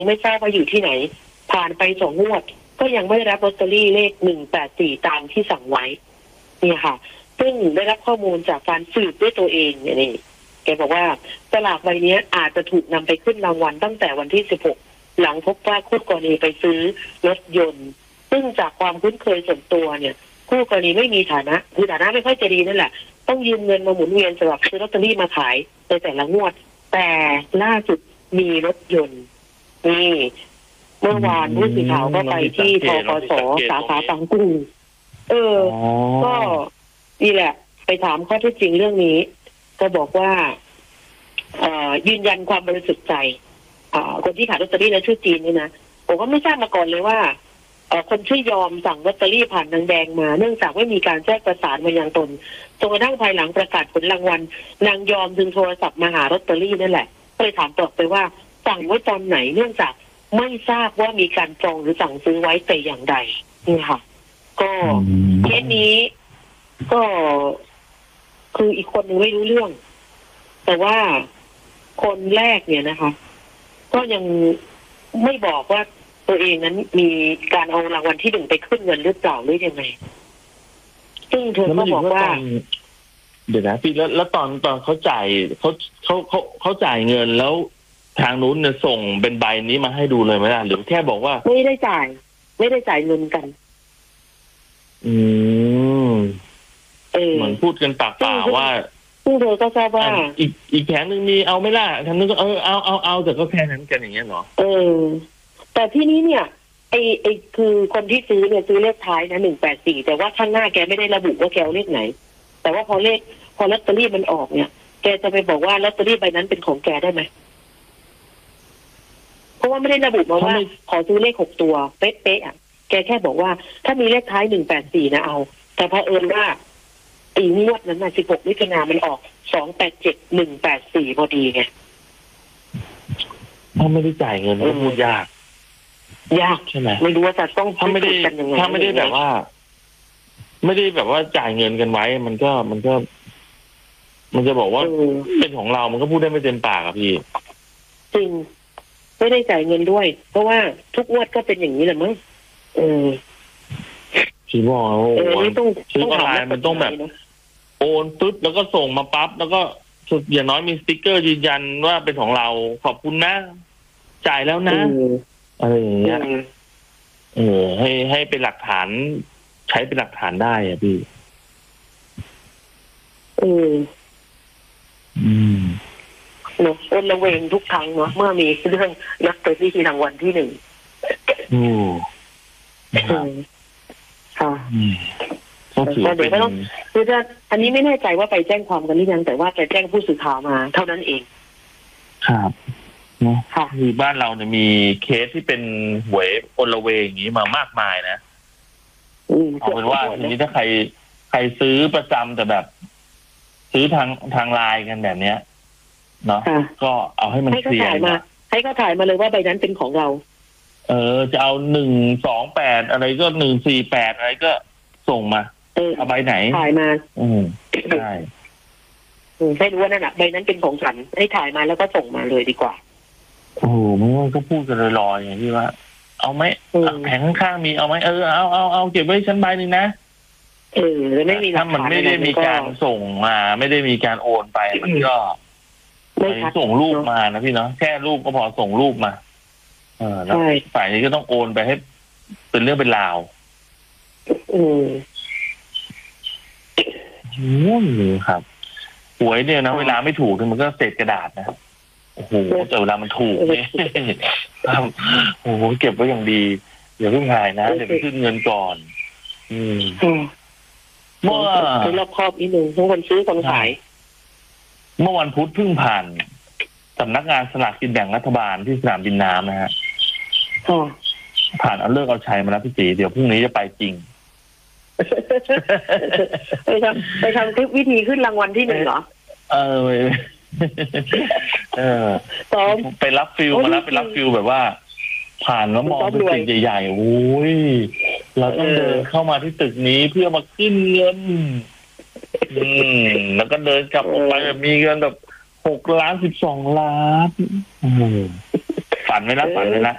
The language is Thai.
ไม่ทราบว่าอยู่ที่ไหนผ่านไป2 งวดก็ยังไม่ได้รับลอตเตอรี่เลข184ตามที่สั่งไว้เนี่ยค่ะซึ่งได้รับข้อมูลจากการสืบด้วยตัวเองเนี่ยนี่แกบอกว่าสลากใบนี้อาจจะถูกนำไปขึ้นรางวัลตั้งแต่วันที่16หลังพบว่าคู่กรณีไปซื้อรถยนต์ซึ่งจากความคุ้นเคยส่วนตัวเนี่ยคู่กรณีไม่มีฐานะคือฐานะไม่ค่อยจะดีนั่นแหละต้องยืมเงินมาหมุนเวียนสำหรับซื้อลอตเตอรี่มาขายในแต่ละงวดแต่ล่าสุดมีรถยนต์นี่เมื่อวานผู้สื่อข่าวก็ไปที่ธกส.สาขาบางกุ้งก็นี่แหละไปถามข้อเท็จจริงเรื่องนี้ก็บอกว่ายืนยันความบริสุทธิ์ใจคนที่ขายลอตเตอรี่และชื่อจีนนี่นะผมก็ไม่ทราบมาก่อนเลยว่าคนชื่อยอมสั่งลอตเตอรี่ผ่านนางแดงมาเนื่องจากไม่มีการแจ้งประสานมายังตนจนกระทั่งภายหลังประกาศผลรางวัลนางยอมจึงโทรศัพท์มาหาลอตเตอรี่นั่นแหละก็เลยถามตอบไปว่าสั่งไว้ตอนไหนเนื่องจากไม่ทราบว่ามีการจองหรือสั่งซื้อไว้แต่อย่างใดนี่ค่ะก็เคสนี้ก็คืออีกคนนึงไม่รู้เรื่องแต่ว่าคนแรกเนี่ยนะคะก็ยังไม่บอกว่าตัวเองนั้นมีการเอารางวัลที่1ไปขึ้นเงินหรือเปล่าหรือยังไงซึ่งเธอก็บอกว่าเดี๋ยวนะพี่แล้วตอนเขาจ่ายเขาจ่ายเงินแล้วทางนู้นเนี่ยส่งเป็นใบนี้มาให้ดูเลยไหมล่ะหรือแค่บอกว่าไม่ได้จ่ายเงินกันเหมือนพูดกันปากเปล่าว่าซึ่งเธอก็ทราบว่าอีกแผงนึงมีเอาไม่ล่ะทางนู้นก็เอาแต่ก็แค่นั้นกันอย่างเงี้ยเหรอแต่ที่นี้เนี่ยไอคือคนที่ซื้อเนี่ยซื้อเลขท้ายนะ184แต่ว่าข้างหน้าแกไม่ได้ระบุว่าแกเอาเลขไหนแต่ว่าพอลอตเตอรี่มันออกเนี่ยแกจะไปบอกว่าลอตเตอรี่ใบนั้นเป็นของแกได้ไหมเพราะว่าไม่ได้ระบุมาว่าขอซื้อเลข6 ตัวเป๊ะๆอ่ะแกแค่บอกว่าถ้ามีเลขท้าย184นะเอาแต่เผอิญว่าอีงวดนั้นน่ะ16มิถุนายนมันออก287184พอดีไงถ้าไม่ได้จ่ายเงินก็พูดยากใช่ไหมไม่รู้ว่าจะต้องถ้าไม่ได้แบบว่าไม่ได้แบบว่าจ่ายเงินกันไว้มันก็มันจะบอกว่าเป็นของเรามันก็พูดได้ไม่เต็มปากอะพี่จริงไม่ได้จ่ายเงินด้วยเพราะว่าทุกงวดก็เป็นอย่างนี้แหละมั้งพี่บอกซื้อออนไลน์มันต้องแบบโอนปึ๊บแล้วก็ส่งมาปั๊บแล้วก็อย่างน้อยมีสติ๊กเกอร์ยืนยันว่าเป็นของเราขอบคุณนะจ่ายแล้วนะอะไรอย่างเงี้ยให้เป็นหลักฐานใช้เป็นหลักฐานได้อะพี่เนอะเป็นระเวงทุกครั้งเนาะเมื่อมีเรื่องลอตเตอรี่รางวัลที่1ค่ะแต่เดี๋ยวก็ต้องคือจะอันนี้ไม่แน่ใจว่าไปแจ้งความกันหรือยังแต่ว่าจะแจ้งผู้สื่อข่าวมาเท่านั้นเองครับค่ะคือบ้านเราเนี่ยมีเคสที่เป็นหวยโอละเวงอย่างนี้มามากมายนะเอาเป็นว่าทีนี้ถ้าใครซื้อประจำแต่แบบซื้อทางไลน์กันแบบเนี้ยเนาะก็เอาให้มันเคลียร์ให้เขาถ่ายมาเลยว่าใบนั้นเป็นของเราจะเอา128อะไรก็148อะไรก็ส่งมาเอาใบไหนถ่ายมาใช่ให้รู้ว่านั่นแหละใบนั้นเป็นของฉันให้ถ่ายมาแล้วก็ส่งมาเลยดีกว่าโอ้ไม่ว่าก็พูดกันลอยๆอย่างที่ว่าเอาไหมแผงข้างๆมีเอาไหมเอาเก็บไว้ชั้นใบนึงนะไม่มีถ้ามันไม่ได้มีการส่งมาไม่ได้มีการโอนไปมันก็ไปส่งรูปมานะพี่เนาะแค่รูปก็พอส่งรูปมาแล้วฝ่ายนี้ก็ต้องโอนไปให้เป็นเรื่องเป็นราวครับหวยเนี่ยนะเวลาไม่ถูกมันก็เศษกระดาษนะโอ้โหแต่เวลามันถูกเนี่ยโอ้โหเก็บไว้อย่างดีอย่าเพิ่งหายนะเดี๋ยวไปขึ้นเงินก่อนเมื่อรอบครอบนิดนึงทั้งคนซื้อคนขายเมื่อวันพุธเพิ่งผ่านสำนักงานสลากกินแบ่งรัฐบาลที่สนามบินน้ำนะฮะผ่านเอาเลิกเอาชัยมาแล้วพี่ตีเดี๋ยวพรุ่งนี้จะไปจริงไปทำคลิปวิธีขึ้นรางวัลที่1เหรอไปรับฟิลมาแล้วไปรับฟิลแบบว่าผ่านแล้วมองเป็นตึกใหญ่ๆโอ้ยเราต้องเดินเข้ามาที่ตึกนี้เพื่อมาขึ้นเงินแล้วก็เดินกลับออกไปแบบมีเงินแบบ6 ล้าน 12 ล้านฝันไว้นะ